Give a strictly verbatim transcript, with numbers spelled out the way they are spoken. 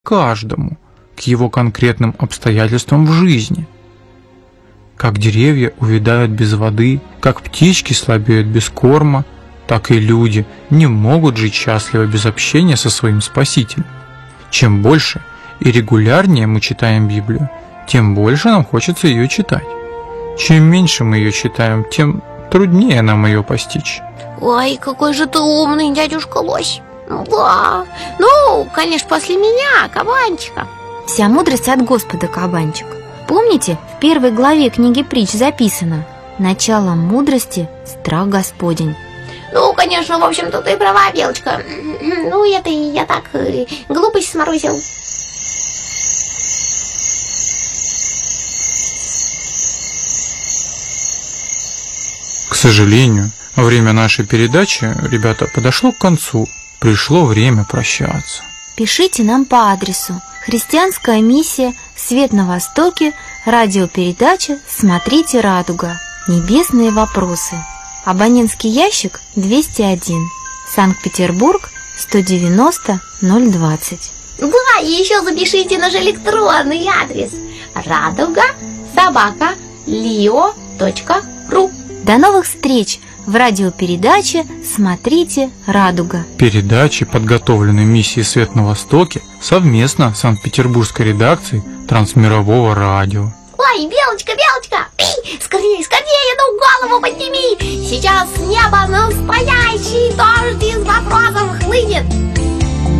каждому, к его конкретным обстоятельствам в жизни. Как деревья увядают без воды, как птички слабеют без корма, так и люди не могут жить счастливо без общения со своим Спасителем. Чем больше и регулярнее мы читаем Библию, тем больше нам хочется ее читать. Чем меньше мы ее читаем, тем труднее нам ее постичь. Ой, какой же ты умный, дядюшка Лось. Да, ну, конечно, после меня, кабанчика. Вся мудрость от Господа, кабанчик. Помните, в первой главе книги Притч записано: начало мудрости – страх Господень. Ну, конечно, в общем-то, ты права, Белочка. Ну, это я так, глупость сморозил. К сожалению, время нашей передачи, ребята, подошло к концу. Пришло время прощаться. Пишите нам по адресу: Христианская миссия, Свет на Востоке, радиопередача «Смотрите, радуга». Небесные вопросы. Абонентский ящик двести один. Санкт-Петербург, сто девяносто ноль двадцать. Да, и еще запишите наш электронный адрес: радуга собака лио точка ру. До новых встреч в радиопередаче «Смотрите, радуга». Передачи, подготовленные миссией «Свет на Востоке» совместно с Санкт-Петербургской редакцией Трансмирового радио. Ой, Белочка, Белочка, эй, скорее, скорее, ну голову подними. Сейчас с неба настоящий дождь из вопросов хлынет.